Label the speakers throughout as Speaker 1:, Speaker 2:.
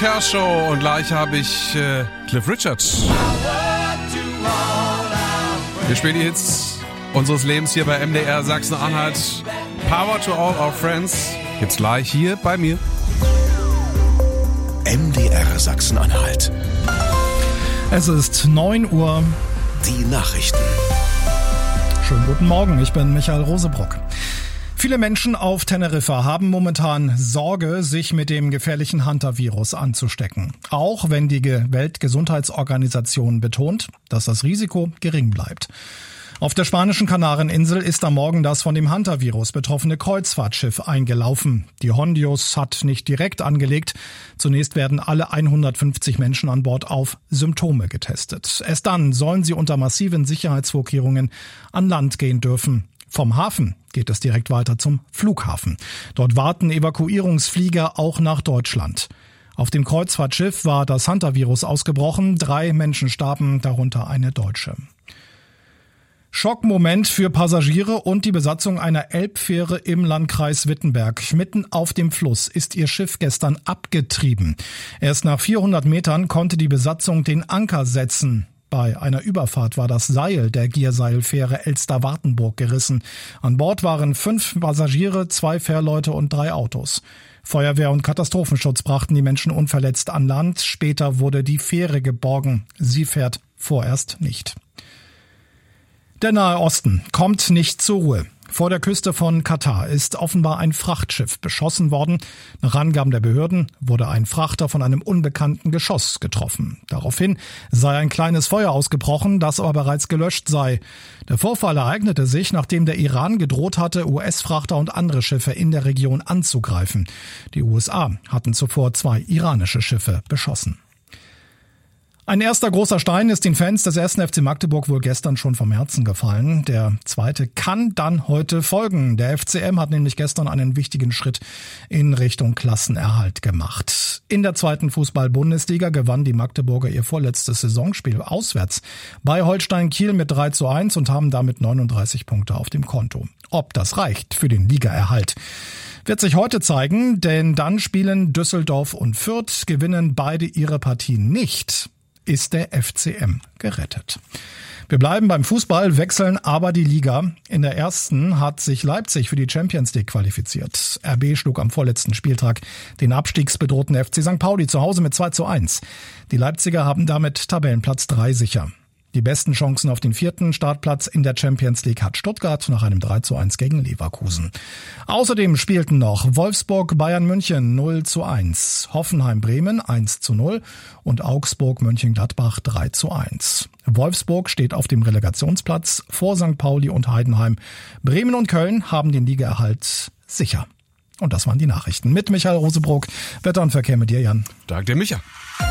Speaker 1: Show und gleich habe ich Cliff Richard. Wir spielen die Hits unseres Lebens hier bei MDR Sachsen-Anhalt. Power to all our friends. Jetzt gleich hier bei mir.
Speaker 2: MDR Sachsen-Anhalt.
Speaker 3: Es ist 9 Uhr.
Speaker 2: Die Nachrichten.
Speaker 3: Schönen guten Morgen, ich bin Michael Rosebrock. Viele Menschen auf Teneriffa haben momentan Sorge, sich mit dem gefährlichen Hunter-Virus anzustecken. Auch wenn die Weltgesundheitsorganisation betont, dass das Risiko gering bleibt. Auf der spanischen Kanareninsel ist am Morgen das von dem Hunter-Virus betroffene Kreuzfahrtschiff eingelaufen. Die Hondios hat nicht direkt angelegt. Zunächst werden alle 150 Menschen an Bord auf Symptome getestet. Erst dann sollen sie unter massiven Sicherheitsvorkehrungen an Land gehen dürfen. Vom Hafen geht es direkt weiter zum Flughafen. Dort warten Evakuierungsflieger auch nach Deutschland. Auf dem Kreuzfahrtschiff war das Hunter-Virus ausgebrochen. 3 Menschen starben, darunter eine Deutsche. Schockmoment für Passagiere und die Besatzung einer Elbfähre im Landkreis Wittenberg. Mitten auf dem Fluss ist ihr Schiff gestern abgetrieben. Erst nach 400 Metern konnte die Besatzung den Anker setzen. Bei einer Überfahrt war das Seil der Gierseilfähre Elster-Wartenburg gerissen. An Bord waren 5 Passagiere, 2 Fährleute und 3 Autos. Feuerwehr und Katastrophenschutz brachten die Menschen unverletzt an Land. Später wurde die Fähre geborgen. Sie fährt vorerst nicht. Der Nahe Osten kommt nicht zur Ruhe. Vor der Küste von Katar ist offenbar ein Frachtschiff beschossen worden. Nach Angaben der Behörden wurde ein Frachter von einem unbekannten Geschoss getroffen. Daraufhin sei ein kleines Feuer ausgebrochen, das aber bereits gelöscht sei. Der Vorfall ereignete sich, nachdem der Iran gedroht hatte, US-Frachter und andere Schiffe in der Region anzugreifen. Die USA hatten zuvor 2 iranische Schiffe beschossen. Ein erster großer Stein ist den Fans des 1. FC Magdeburg wohl gestern schon vom Herzen gefallen. Der zweite kann dann heute folgen. Der FCM hat nämlich gestern einen wichtigen Schritt in Richtung Klassenerhalt gemacht. In der 2. Fußball-Bundesliga gewann die Magdeburger ihr vorletztes Saisonspiel auswärts bei Holstein Kiel mit 3:1 und haben damit 39 Punkte auf dem Konto. Ob das reicht für den Ligaerhalt, wird sich heute zeigen, denn dann spielen Düsseldorf und Fürth, gewinnen beide ihre Partien nicht. Ist der FCM gerettet. Wir bleiben beim Fußball, wechseln aber die Liga. In der ersten hat sich Leipzig für die Champions League qualifiziert. RB schlug am vorletzten Spieltag den abstiegsbedrohten FC St. Pauli zu Hause mit 2:1. Die Leipziger haben damit Tabellenplatz 3 sicher. Die besten Chancen auf den 4. Startplatz in der Champions League hat Stuttgart nach einem 3:1 gegen Leverkusen. Außerdem spielten noch Wolfsburg Bayern München 0:1, Hoffenheim Bremen 1:0 und Augsburg Mönchengladbach 3:1. Wolfsburg steht auf dem Relegationsplatz vor St. Pauli und Heidenheim. Bremen und Köln haben den Ligaerhalt sicher. Und das waren die Nachrichten mit Michael Rosebrock. Wetter und Verkehr mit dir, Jan.
Speaker 1: Danke dir, Micha.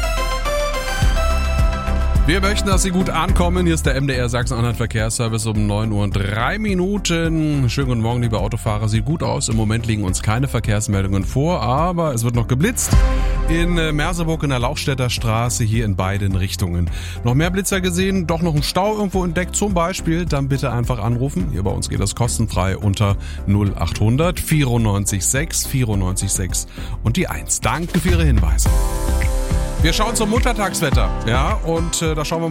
Speaker 1: Wir möchten, dass Sie gut ankommen. Hier ist der MDR Sachsen-Anhalt Verkehrsservice um 9:03 Uhr. Schönen guten Morgen, liebe Autofahrer. Sieht gut aus. Im Moment liegen uns keine Verkehrsmeldungen vor, aber es wird noch geblitzt. In Merseburg in der Lauchstädter Straße, hier in beiden Richtungen. Noch mehr Blitzer gesehen, doch noch ein Stau irgendwo entdeckt zum Beispiel, dann bitte einfach anrufen. Hier bei uns geht das kostenfrei unter 0800 94 6 94 6 und die 1. Danke für Ihre Hinweise. Wir schauen zum Muttertagswetter, ja, und da schauen wir mal.